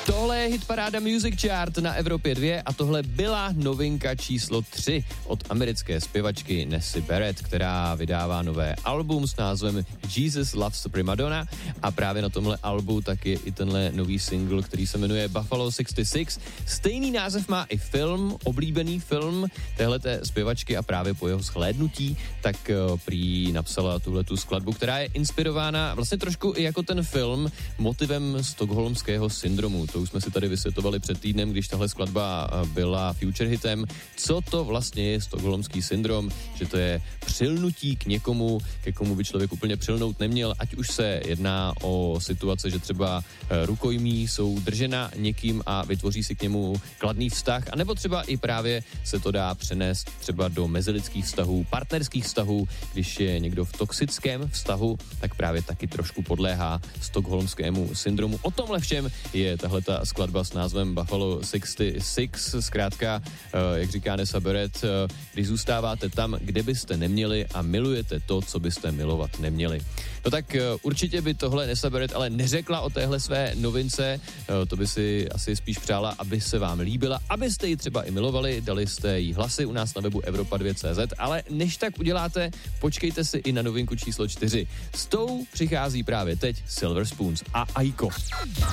Tohle je hitparáda Music Chart na Evropě 2 a tohle byla novinka číslo 3 od americké zpěvačky Nessie Barrett, která vydává nové album s názvem Jesus Loves the Primadonna a právě na tomhle albu tak je i tenhle nový single, který se jmenuje Buffalo 66. Stejný název má i film, oblíbený film téhleté zpěvačky a právě po jeho shlédnutí tak prý napsala tuhletu skladbu, která je inspirována vlastně trošku i jako ten film motivem stockholmského syndromu. To už jsme si tady vysvětovali před týdnem, když tahle skladba byla future hitem. Co to vlastně je stockholmský syndrom? Že to je přilnutí k někomu, ke komu by člověk úplně přilnout neměl, ať už se jedná o situace, že třeba rukojmí jsou držena někým a vytvoří si k němu kladný vztah, anebo třeba i právě se to dá přenést třeba do mezilidských vztahů, partnerských vztahů, když je někdo v toxickém vztahu, tak právě taky trošku podléhá stockholmskému syndromu. O tomhle všem je tahleta skladba s názvem Buffalo 66, zkrátka, jak říká Nessie Barrett, když zůstáváte tam, kde byste neměli a milujete to, co byste milovat neměli. No tak určitě by tohle Nessie Barrett ale neřekla o téhle své novince, to by si asi spíš přála, aby se vám líbila, abyste ji třeba i milovali, dali jste jí hlasy u nás na webu Evropa2.cz, ale než tak uděláte, počkejte si i na novinku číslo 4. S tou přichází právě teď Silver Spoons a Aiko.